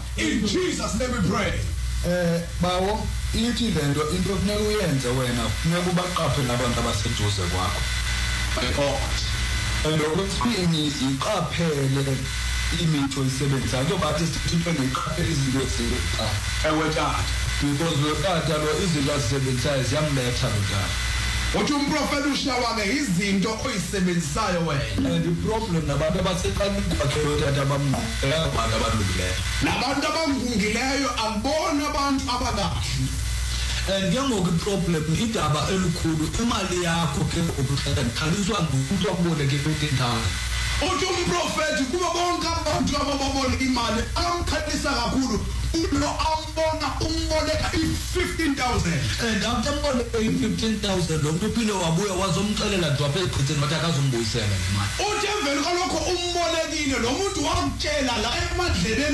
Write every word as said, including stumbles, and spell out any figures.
In Jesus' name we pray. Eh bawo ithi lento into kufanele uyenze wena kufanele ubaqaphe nabantu abaseduze kwakho. My God. And okwesibini iqaphele imitho isebenza njengoba sithintwe ngeqaphele izinto ezisebenza. Ewe tata. Because lo tata lo izinto azisebenzayo ziyamletha lo tata. Uthi umprofeti ushawa ke izinto oyisebenzisayo wena. And the problem nabantu abaseqaleni kwakhe lo tata bamnqela abantu abalungileyo. Nabantu abangungileyo abona abantu abakahle. And njengoku problem idaba elikhulu imali yakho ke ukuhlala khaliswa ngumuntu wakuboneke fifteen thousand. Uthi umprofeti kuba bonke abantu ababona imali amkhalisa kakhulu ulo ambona umboleka i-fifteen thousand. And after mbona i-fifteen thousand lo muntu uphinde wabuya wazomxelela nje waphe eqhitheni wathi akazombuyisela imali. Uthi emveni kalokho umbolekile lo muntu wamtshela la emadleleni